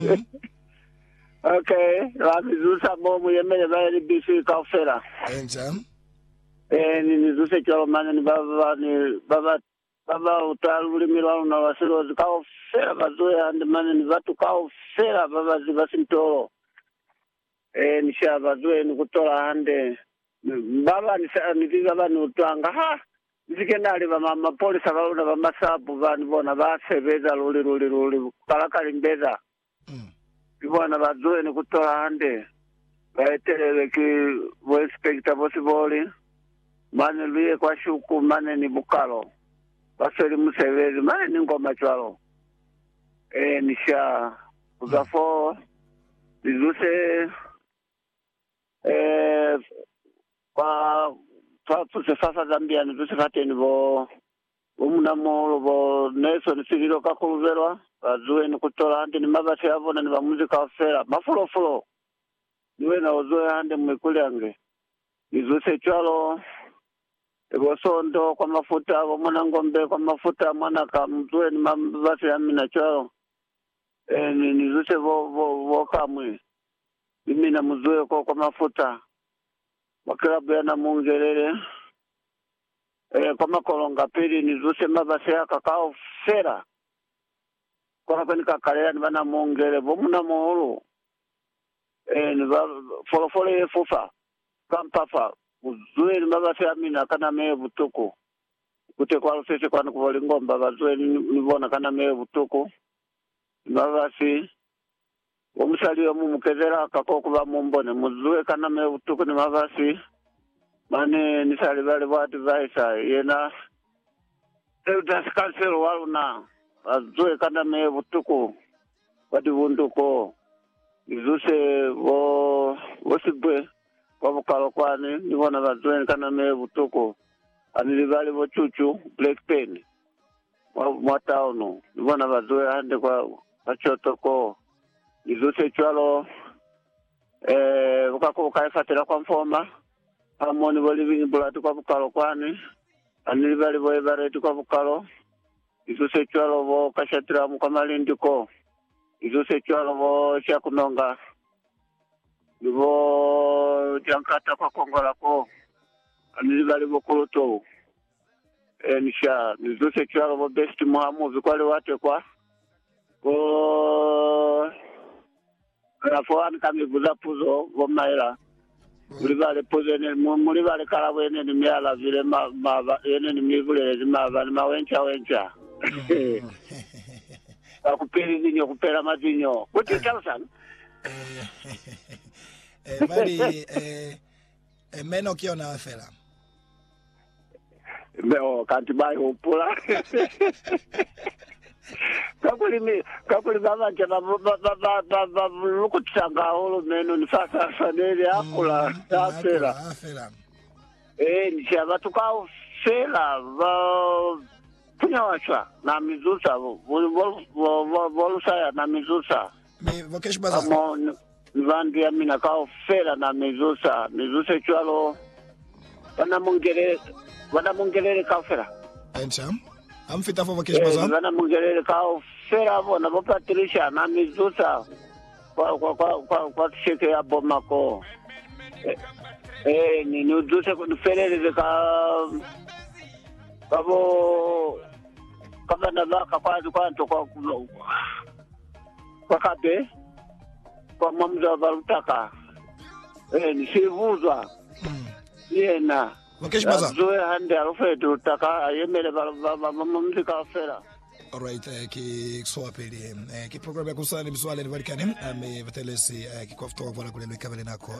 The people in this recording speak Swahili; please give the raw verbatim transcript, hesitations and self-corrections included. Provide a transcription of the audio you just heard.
Okay, la mizusa bomu yemele bali bisi kaufera. Enja. Eh ni mizuse chalo mane ni baba ni baba baba utaluli milano na wasilo kaufera bazoe ande mane ni watu kaufera baba zibasintoro. Eh ni sha bazoe ni kutola ande baba ni sa ni baba ni utwanga ha zikendali bama mapolisi abalona bamasabu bani bona basebeza luli luli luli kalakali mbeza. Ibona bazoe ni kutola ande baetelele ki bo inspector possible mane liye kwa shuku mane ni bukalo baseli musevezi mane ni ngoma chwalo eh nisha uzafo bizuse eh kwa kwa se fafa Zambia ni bizuse fateni bo umuna molo bo Nelson Sigiro kakulverwa bazoe ni kutola ande ni mabati yavona ni ba muzika ofera mafulo fulo niwe na ozoe ande mwekulange izuse chalo egosondo kwa mafuta mwana ngombe kwa mafuta mwana kamzwe ni mabati ya mina chalo eh nizuse vo vo vo kamwe mimi na mzwe kwa kwa mafuta wakilabu ya na mungerere eh kwa makolonga pili nizuse mabati ya kakao fera kwa kweni kakalea ni bana mungere vo muna mohoro eh ni folo folo ye fufa kampafa uzwe ni mabasi amina kana me butuko kute kwa sese kwa kubali ngomba bazwe nibona kana me butuko mabasi omusali yo mumukezera kako kuba mumbone muzwe kana me butuko ni mabasi mane ni sali bale bwa advisor yena eudas kansel waluna bazwe kana me butuko wadi bunduko izuse wo wosibwe wabukalo kwani nibona bazweni kana me butuko anilibali bo chuchu black pen mwa tauno nibona bazwe ande kwa achotoko izuse chwalo eh ukako kaifatira kwa mfoma amoni bo living blood kwa bukalo kwani anilibali bo everett kwa bukalo izuse chwalo bo kashatira mu kamalindiko izuse chwalo bo chakunonga nibo jankata kwa kongola ko anilibali bokoloto enisha nizuse chalo bo best muhamu vikwale wate kwa ko rafoan kami buza puzo bo maila mulibale puzo ne mulibale kala bwene ni miala vile ma ma ene ni mivule zima bali mawencha wencha akupeli ninyo kupela mazinyo kuti tawsan eh bali eh meno kiona afela Beo kantibai upula kakuli mi kakuli baba jana baba baba lukutanga holo meno ni fasa sanele akula afela afela eh ni chaba tukao fela ba punya wacha na mizusa vol vol vol saya na mizusa me vokesh baza Vandu ya mina kao fera na mizusa mizusa chwalo wana mungerere wana mungerere kao fera encha amfita fo vokesh baza wana mungerere kao fera bona bo Patricia na mizusa kwa kwa kwa kwa kwa sheke ya bomako eh, eh ni nuduse ku ferere ka babo kama na baka kwa kwa kwa kwa kabe kwa mamza balutaka eh ni sivuzwa yena vokesh baza zoe hande alofedo taka yemele mamza ka fera. All right, uh, ki swapeli eh ki program ya kusali mswali ni valikani ame vatelesi ki kofto kwa kule kabele nako